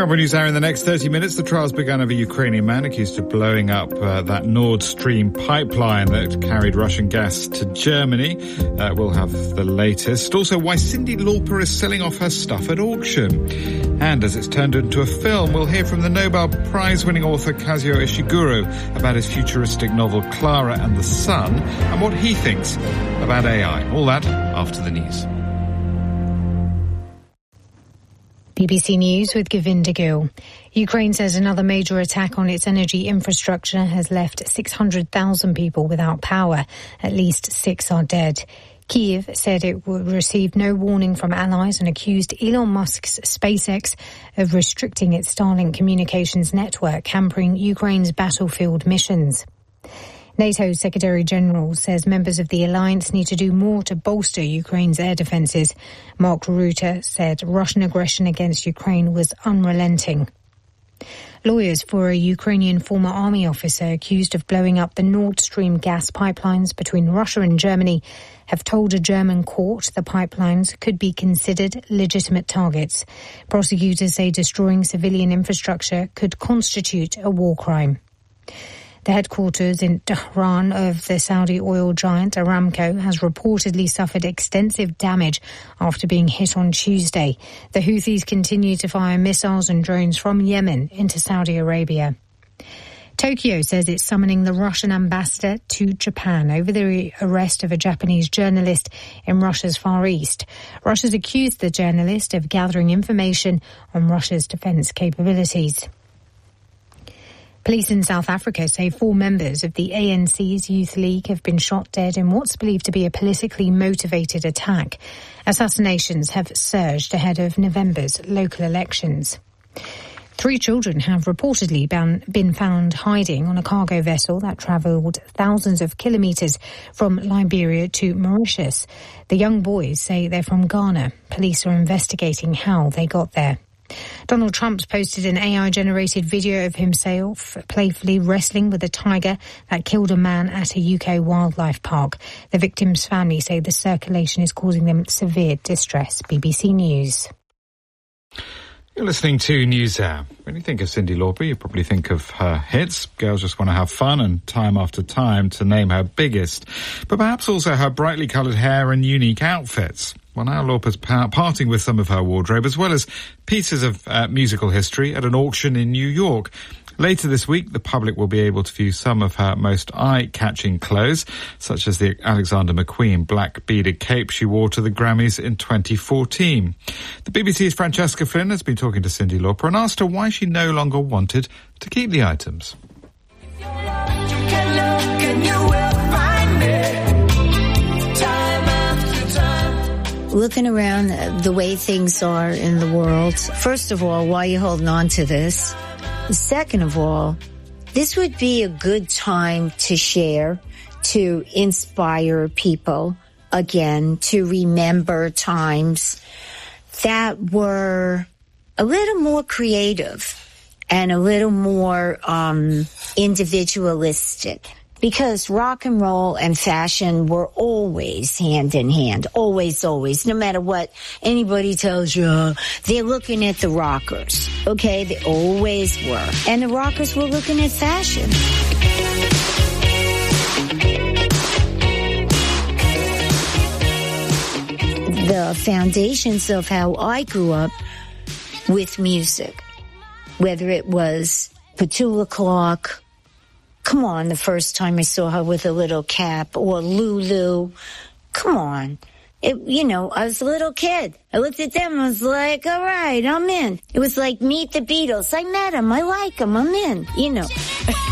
Travel News Hour in the next 30 minutes. The trials began of a Ukrainian man accused of blowing up that Nord Stream pipeline that carried Russian gas to Germany. We'll have the latest. Also, why Cyndi Lauper is selling off her stuff at auction. And as it's turned into a film, we'll hear from the Nobel Prize-winning author Kazuo Ishiguro about his futuristic novel Clara and the Sun and what he thinks about AI. All that after the news. BBC News with Govinda Gill. Ukraine says another major attack on its energy infrastructure has left 600,000 people without power. At least 6 are dead. Kyiv said it received no warning from allies and accused Elon Musk's SpaceX of restricting its Starlink communications network, hampering Ukraine's battlefield missions. NATO's Secretary-General says members of the alliance need to do more to bolster Ukraine's air defences. Mark Rutte said Russian aggression against Ukraine was unrelenting. Lawyers for a Ukrainian former army officer accused of blowing up the Nord Stream gas pipelines between Russia and Germany have told a German court the pipelines could be considered legitimate targets. Prosecutors say destroying civilian infrastructure could constitute a war crime. The headquarters in Tehran of the Saudi oil giant Aramco has reportedly suffered extensive damage after being hit on Tuesday. The Houthis continue to fire missiles and drones from Yemen into Saudi Arabia. Tokyo says it's summoning the Russian ambassador to Japan over the arrest of a Japanese journalist in Russia's Far East. Russia's accused the journalist of gathering information on Russia's defense capabilities. Police in South Africa say 4 members of the ANC's Youth League have been shot dead in what's believed to be a politically motivated attack. Assassinations have surged ahead of November's local elections. 3 children have reportedly been found hiding on a cargo vessel that travelled thousands of kilometres from Liberia to Mauritius. The young boys say they're from Ghana. Police are investigating how they got there. Donald Trump's posted an AI-generated video of himself playfully wrestling with a tiger that killed a man at a UK wildlife park. The victim's family say the circulation is causing them severe distress. BBC News. You're listening to News Hour. When you think of Cyndi Lauper, you probably think of her hits. Girls Just Want to Have Fun and Time After Time, to name her biggest. But perhaps also her brightly coloured hair and unique outfits. Well, now Lauper's parting with some of her wardrobe, as well as pieces of musical history at an auction in New York. Later this week, the public will be able to view some of her most eye-catching clothes, such as the Alexander McQueen black beaded cape she wore to the Grammys in 2014. The BBC's Francesca Flynn has been talking to Cyndi Lauper and asked her why she no longer wanted to keep the items. Looking around the way things are in the world, first of all, why are you holding on to this? Second of all, this would be a good time to share, to inspire people again, to remember times that were a little more creative and a little more individualistic. Because rock and roll and fashion were always hand in hand. Always, always. No matter what anybody tells you, they're looking at the rockers. Okay? They always were. And the rockers were looking at fashion. The foundations of how I grew up with music, whether it was Petula Clark, come on, the first time I saw her with a little cap, or Lulu. Come on. I was a little kid. I looked at them and was like, all right, I'm in. It was like Meet the Beatles. I met them. I like them. I'm in,